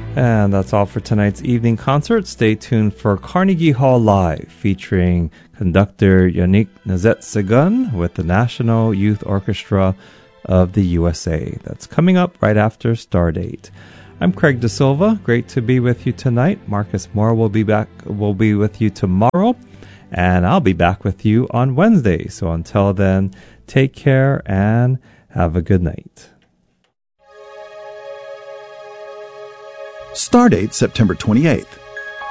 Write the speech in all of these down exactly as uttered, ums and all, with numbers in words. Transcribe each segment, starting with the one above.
And that's all for tonight's evening concert. Stay tuned for Carnegie Hall Live, featuring conductor Yannick Nazet-Segun with the National Youth Orchestra of the U S A. That's coming up right after Stardate. I'm Craig De Silva. Great to be with you tonight. Marcus Moore will be back. Will be with you tomorrow, and I'll be back with you on Wednesday. So until then, take care and have a good night. Stardate, September twenty-eighth.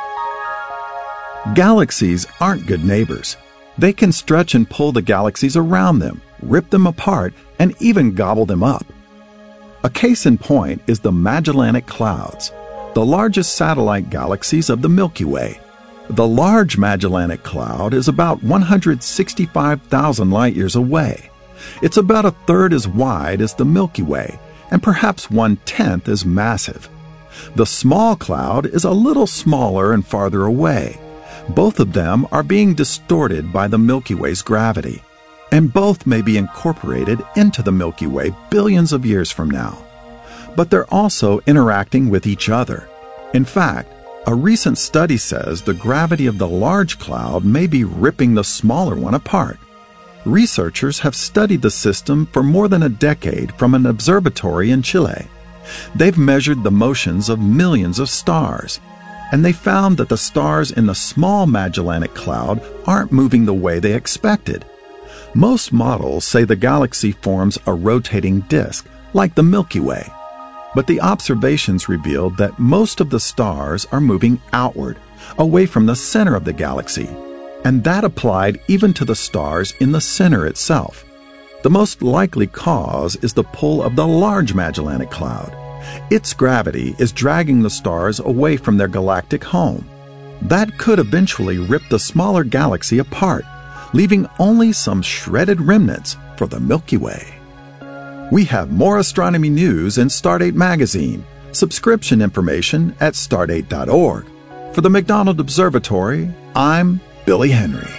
Galaxies aren't good neighbors. They can stretch and pull the galaxies around them, rip them apart, and even gobble them up. A case in point is the Magellanic Clouds, the largest satellite galaxies of the Milky Way. The Large Magellanic Cloud is about one hundred sixty-five thousand light-years away. It's about a third as wide as the Milky Way, and perhaps one-tenth as massive. The Small Cloud is a little smaller and farther away. Both of them are being distorted by the Milky Way's gravity, and both may be incorporated into the Milky Way billions of years from now. But they're also interacting with each other. In fact, a recent study says the gravity of the large cloud may be ripping the smaller one apart. Researchers have studied the system for more than a decade from an observatory in Chile. They've measured the motions of millions of stars, and they found that the stars in the Small Magellanic Cloud aren't moving the way they expected. Most models say the galaxy forms a rotating disk, like the Milky Way. But the observations revealed that most of the stars are moving outward, away from the center of the galaxy, and that applied even to the stars in the center itself. The most likely cause is the pull of the Large Magellanic Cloud. Its gravity is dragging the stars away from their galactic home. That could eventually rip the smaller galaxy apart, leaving only some shredded remnants for the Milky Way. We have more astronomy news in Stardate magazine. Subscription information at stardate dot org. For the McDonald Observatory, I'm Billy Henry.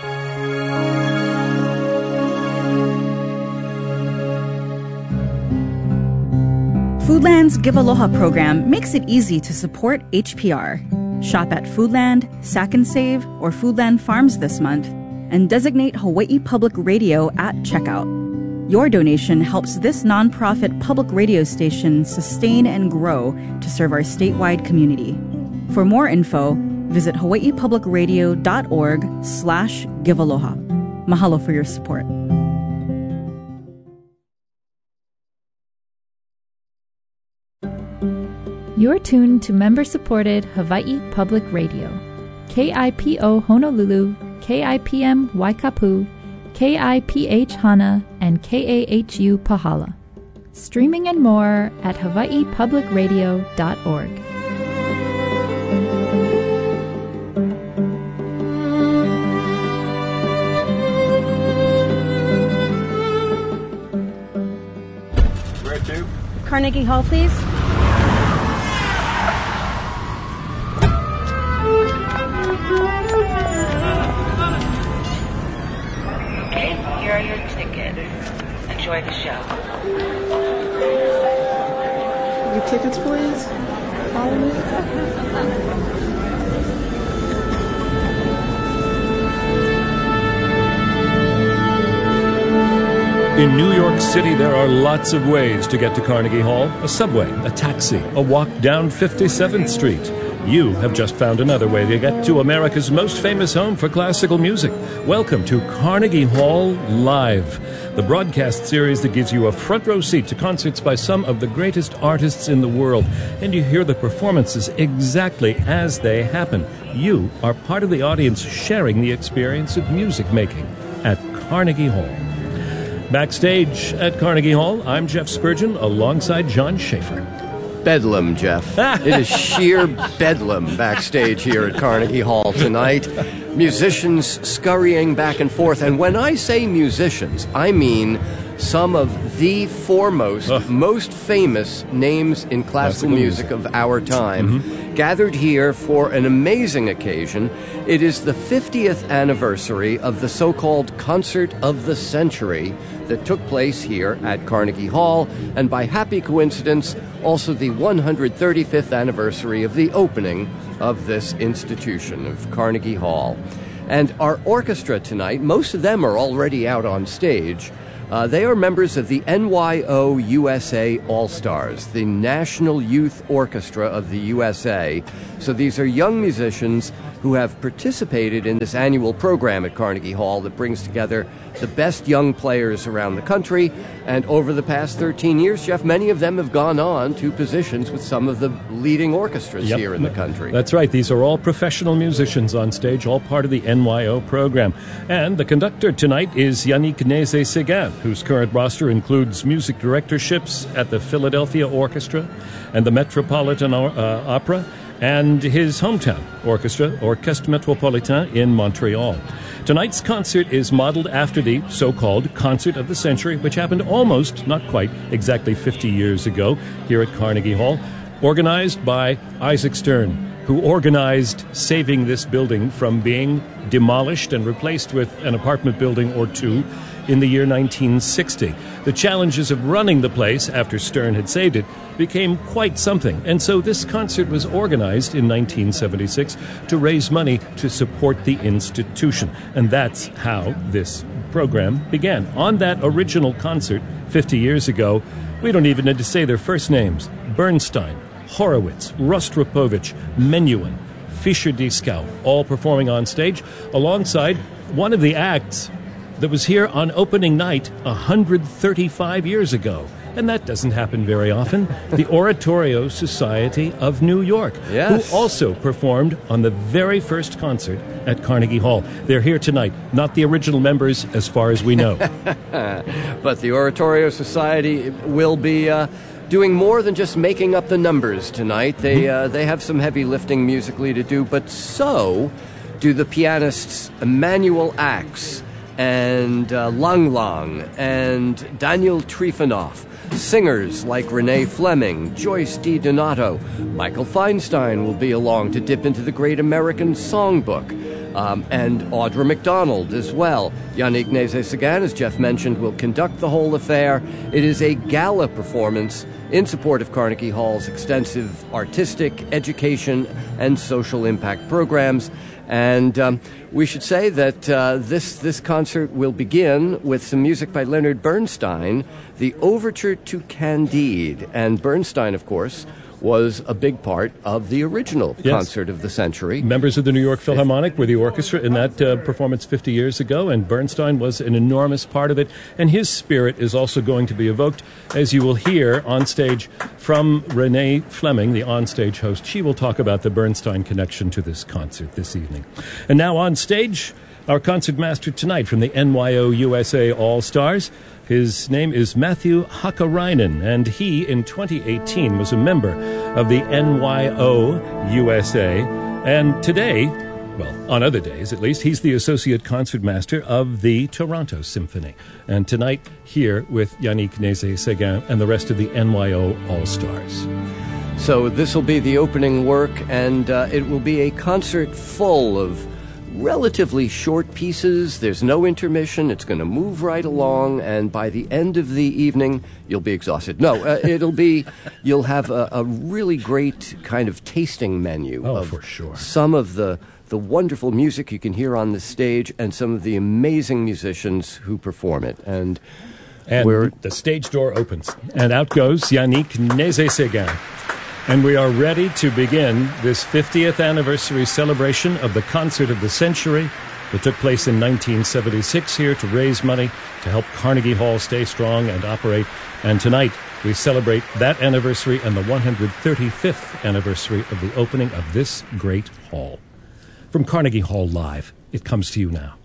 Foodland's Give Aloha program makes it easy to support H P R. Shop at Foodland, Sack and Save, or Foodland Farms this month, and designate Hawaii Public Radio at checkout. Your donation helps this nonprofit public radio station sustain and grow to serve our statewide community. For more info, visit hawaii public radio dot org slash give aloha. Mahalo for your support. You're tuned to member-supported Hawaii Public Radio. K I P O Honolulu, K I P M Waikapu, K I P H Hana, and K A H U Pahala. Streaming and more at hawaii public radio dot org. Where to? Carnegie Hall, please. Okay, here are your tickets. Enjoy the show. Your tickets, please. Follow me. In New York City, there are lots of ways to get to Carnegie Hall. A subway, a taxi, a walk down fifty-seventh Street. You have just found another way to get to America's most famous home for classical music. Welcome to Carnegie Hall Live, the broadcast series that gives you a front row seat to concerts by some of the greatest artists in the world, and you hear the performances exactly as they happen. You are part of the audience sharing the experience of music making at Carnegie Hall. Backstage at Carnegie Hall, I'm Jeff Spurgeon alongside John Schaefer. Bedlam, Jeff. It is sheer bedlam backstage here at Carnegie Hall tonight. Musicians scurrying back and forth. And when I say musicians, I mean some of the foremost, Ugh. most famous names in classical, classical music, music of our time, mm-hmm. gathered here for an amazing occasion. It is the fiftieth anniversary of the so-called Concert of the Century that took place here at Carnegie Hall, and by happy coincidence, also the one hundred thirty-fifth anniversary of the opening of this institution, of Carnegie Hall. And our orchestra tonight, most of them are already out on stage. Uh, they are members of the N Y O U S A All-Stars, the National Youth Orchestra of the U S A. So these are young musicians who have participated in this annual program at Carnegie Hall that brings together the best young players around the country. And over the past thirteen years, Jeff, many of them have gone on to positions with some of the leading orchestras yep. here in the country. That's right. These are all professional musicians on stage, all part of the N Y O program. And the conductor tonight is Yannick Nézet-Séguin, whose current roster includes music directorships at the Philadelphia Orchestra and the Metropolitan uh, Opera, and his hometown orchestra, Orchestre Métropolitain in Montreal. Tonight's concert is modeled after the so-called Concert of the Century, which happened almost, not quite, exactly fifty years ago here at Carnegie Hall, organized by Isaac Stern, who organized saving this building from being demolished and replaced with an apartment building or two in the year nineteen sixty. The challenges of running the place after Stern had saved it became quite something, and so this concert was organized in nineteen seventy-six to raise money to support the institution, and that's how this program began. On that original concert fifty years ago, we don't even need to say their first names: Bernstein, Horowitz, Rostropovich, Menuhin, Fischer-Dieskau, all performing on stage alongside one of the acts that was here on opening night one hundred thirty-five years ago. And that doesn't happen very often. The Oratorio Society of New York, yes. who also performed on the very first concert at Carnegie Hall. They're here tonight, not the original members as far as we know. But the Oratorio Society will be uh, doing more than just making up the numbers tonight. They, uh, they have some heavy lifting musically to do, but so do the pianists Emanuel Ax and uh, Lang Lang and Daniel Trifonov. Singers like Renee Fleming, Joyce DiDonato, Michael Feinstein will be along to dip into the great American songbook, um, and Audra McDonald as well. Yannick Nézet-Séguin, as Jeff mentioned, will conduct the whole affair. It is a gala performance in support of Carnegie Hall's extensive artistic, education, and social impact programs. And um, we should say that uh, this this concert will begin with some music by Leonard Bernstein, the Overture to Candide. And Bernstein, of course, was a big part of the original yes. concert of the century. Members of the New York Philharmonic were the orchestra in that uh, performance fifty years ago, and Bernstein was an enormous part of it. And his spirit is also going to be evoked, as you will hear on stage from Renee Fleming, the onstage host. She will talk about the Bernstein connection to this concert this evening. And now on stage, our concertmaster tonight from the N Y O U S A All-Stars. His name is Matthew Hakkarainen, and he, in twenty eighteen, was a member of the N Y O U S A. And today, well, on other days at least, he's the associate concertmaster of the Toronto Symphony. And tonight, here with Yannick Nézet-Séguin and the rest of the N Y O All-Stars. So this will be the opening work, and uh, it will be a concert full of relatively short pieces. There's no intermission. It's going to move right along, and by the end of the evening, you'll be exhausted. No, uh, it'll be, you'll have a, a really great kind of tasting menu oh, of for sure. some of the, the wonderful music you can hear on the stage and some of the amazing musicians who perform it. And, and we're, the stage door opens, and out goes Yannick Nézet-Séguin. And we are ready to begin this fiftieth anniversary celebration of the Concert of the Century that took place in nineteen seventy-six here to raise money to help Carnegie Hall stay strong and operate. And tonight we celebrate that anniversary and the one hundred thirty-fifth anniversary of the opening of this great hall. From Carnegie Hall Live, it comes to you now.